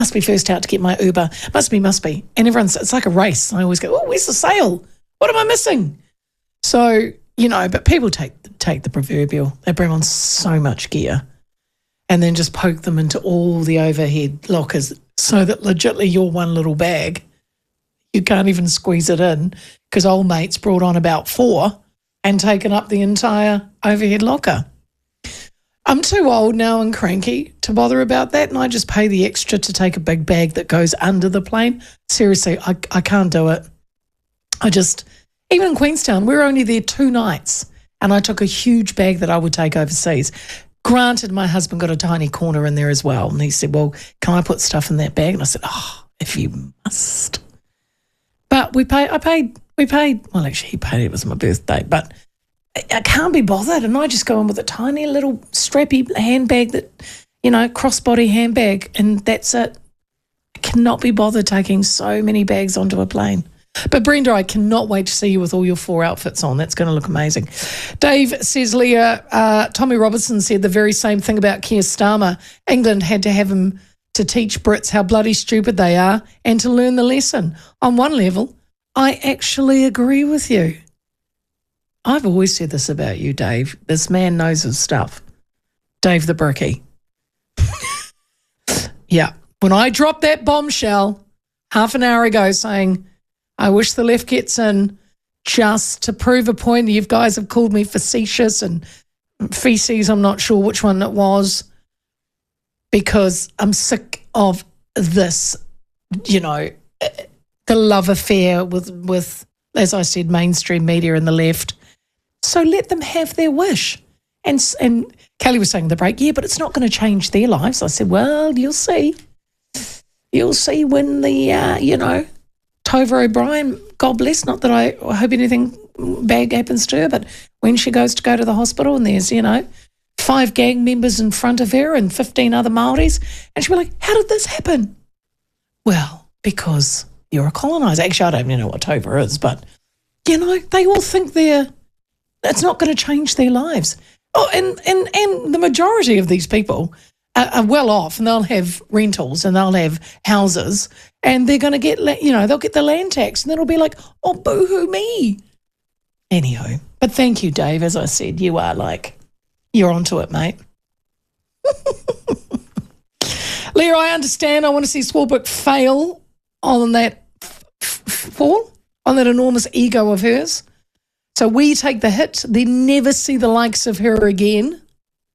Must be first out to get my Uber. Must be. And it's like a race. I always go, oh, where's the sale? What am I missing? So, but people take the proverbial. They bring on so much gear and then just poke them into all the overhead lockers so that legitimately your one little bag, you can't even squeeze it in because old mate's brought on about 4 and taken up the entire overhead locker. I'm too old now and cranky to bother about that, and I just pay the extra to take a big bag that goes under the plane. Seriously, I can't do it. Even in Queenstown, we were only there 2 nights, and I took a huge bag that I would take overseas. Granted, my husband got a tiny corner in there as well, and he said, well, can I put stuff in that bag? And I said, if you must. But we paid, well, actually he paid, it was my birthday, but I can't be bothered, and I just go in with a tiny little strappy handbag that, crossbody handbag, and that's it. I cannot be bothered taking so many bags onto a plane. But Brenda, I cannot wait to see you with all your 4 outfits on. That's going to look amazing. Dave says, Leah, Tommy Robertson said the very same thing about Keir Starmer. England had to have him to teach Brits how bloody stupid they are and to learn the lesson. On one level, I actually agree with you. I've always said this about you, Dave. This man knows his stuff. Dave the Brickie. Yeah. When I dropped that bombshell half an hour ago saying, I wish the left gets in just to prove a point. You guys have called me facetious and feces. I'm not sure which one it was, because I'm sick of this, the love affair with, as I said, mainstream media and the left. So let them have their wish. And Kelly was saying in the break, yeah, but it's not going to change their lives. I said, well, you'll see. You'll see when the, Tova O'Brien, God bless, not that I hope anything bad happens to her, but when she goes to go to the hospital and there's, 5 gang members in front of her and 15 other Māoris, and she'll be like, how did this happen? Well, because you're a coloniser. Actually, I don't even know what Tova is, but, they all think it's not going to change their lives. Oh, and the majority of these people are well off, and they'll have rentals and they'll have houses, and they're going to get, they'll get the land tax, and then it'll be like, oh, boo-hoo me. Anyhow, but thank you, Dave. As I said, you're onto it, mate. Leah, I understand. I want to see Swarbrick fail on that fall, on that enormous ego of hers. So we take the hit, then never see the likes of her again.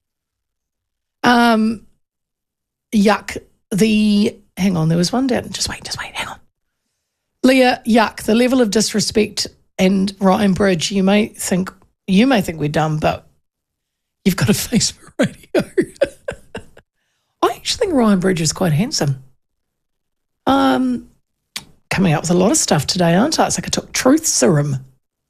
Yuck. Hang on, there was one down. Just wait, hang on. Leah, yuck. The level of disrespect and Ryan Bridge, you may think we're dumb, but you've got a face for radio. I actually think Ryan Bridge is quite handsome. Coming up with a lot of stuff today, aren't I? It's like I took truth serum.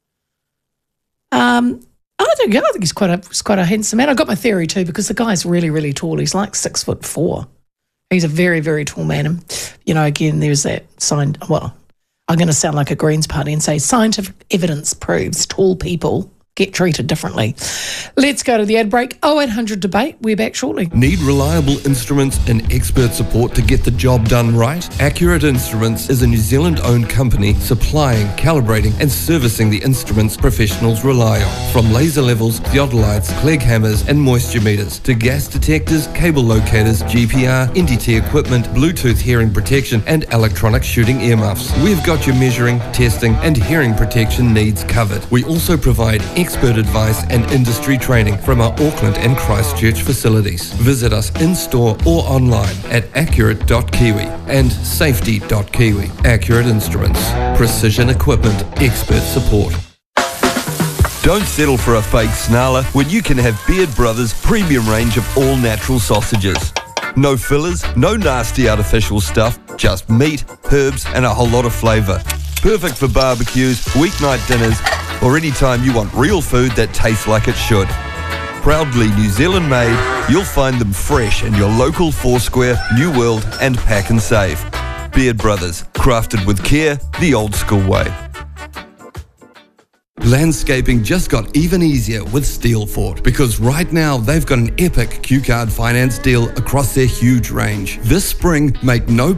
I think he's quite a handsome man. I got my theory too, because the guy's really, really tall. He's like 6'4". He's a very, very tall man. And, again, there's that sign. Well, I'm going to sound like a Greens party and say scientific evidence proves tall people get treated differently. Let's go to the ad break. 0800 Debate. We're back shortly. Need reliable instruments and expert support to get the job done right? Accurate Instruments is a New Zealand-owned company supplying, calibrating and servicing the instruments professionals rely on. From laser levels, theodolites, Clegg hammers and moisture meters to gas detectors, cable locators, GPR, NDT equipment, Bluetooth hearing protection and electronic shooting earmuffs. We've got your measuring, testing and hearing protection needs covered. We also provide expert advice and industry training from our Auckland and Christchurch facilities. Visit us in-store or online at accurate.kiwi and safety.kiwi. Accurate Instruments. Precision equipment. Expert support. Don't settle for a fake snarler when you can have Beard Brothers' premium range of all-natural sausages. No fillers, no nasty artificial stuff, just meat, herbs and a whole lot of flavour. Perfect for barbecues, weeknight dinners, or any time you want real food that tastes like it should. Proudly New Zealand made, you'll find them fresh in your local Foursquare, New World and Pack and Save. Beard Brothers, crafted with care, the old school way. Landscaping just got even easier with Steelfort, because right now they've got an epic Q-Card finance deal across their huge range. This spring, make no